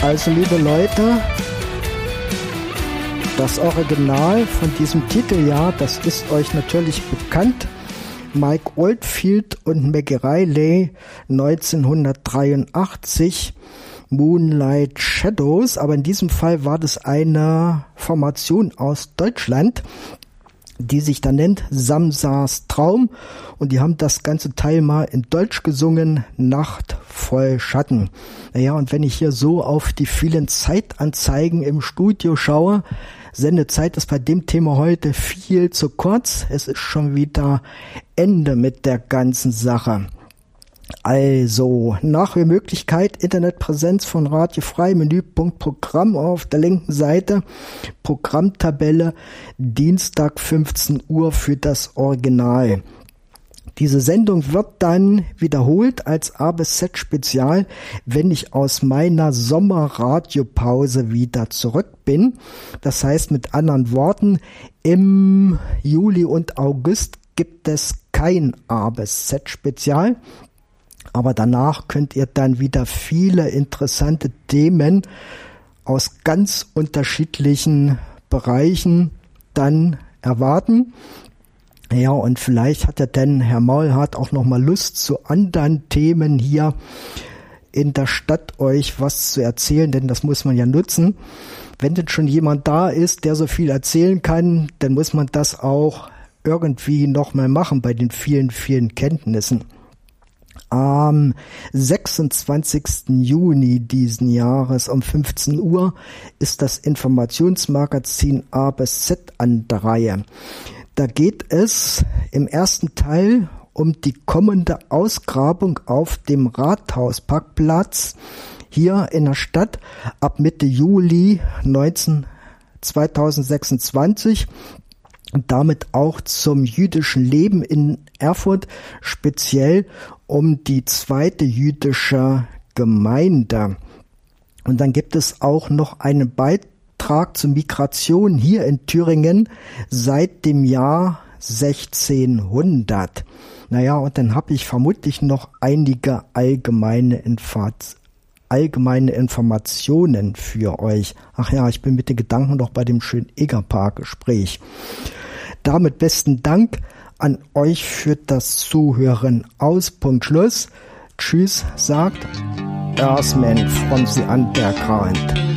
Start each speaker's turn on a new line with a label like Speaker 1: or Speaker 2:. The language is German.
Speaker 1: Also liebe Leute, das Original von diesem Titeljahr, das ist euch natürlich bekannt. Mike Oldfield und Maggie Reilly 1983, Moonlight Shadows, aber in diesem Fall war das eine Formation aus Deutschland, die sich da nennt Samsas Traum, und die haben das ganze Teil mal in Deutsch gesungen, Nacht voll Schatten. Naja, und wenn ich hier so auf die vielen Zeitanzeigen im Studio schaue, Sendezeit ist bei dem Thema heute viel zu kurz. Es ist schon wieder Ende mit der ganzen Sache. Also, Nachhörmöglichkeit, Internetpräsenz von Radio Frei, Menüpunkt Programm auf der linken Seite, Programmtabelle, Dienstag 15 Uhr für das Original. Diese Sendung wird dann wiederholt als A bis Z Spezial, wenn ich aus meiner Sommerradiopause wieder zurück bin. Das heißt mit anderen Worten, im Juli und August gibt es kein A bis Z Spezial. Aber danach könnt ihr dann wieder viele interessante Themen aus ganz unterschiedlichen Bereichen dann erwarten. Ja, und vielleicht hat ja dann Herr Maulhardt auch noch mal Lust, zu anderen Themen hier in der Stadt euch was zu erzählen, denn das muss man ja nutzen. Wenn denn schon jemand da ist, der so viel erzählen kann, dann muss man das auch irgendwie noch mal machen bei den vielen, vielen Kenntnissen. Am 26. Juni diesen Jahres um 15 Uhr ist das Informationsmagazin A bis Z an der Reihe. Da geht es im ersten Teil um die kommende Ausgrabung auf dem Rathausparkplatz hier in der Stadt ab Mitte Juli 2026 und damit auch zum jüdischen Leben in Erfurt, speziell um die zweite jüdische Gemeinde. Und dann gibt es auch noch einen Beitrag zur Migration hier in Thüringen seit dem Jahr 1600. Naja, und dann habe ich vermutlich noch einige allgemeine Informationen für euch. Ach ja, ich bin mit den Gedanken noch bei dem schönen Egerpark-Gespräch. Damit besten Dank an euch für das Zuhören. Aus, Punkt, Schluss. Tschüss, sagt Earthman from the Underground.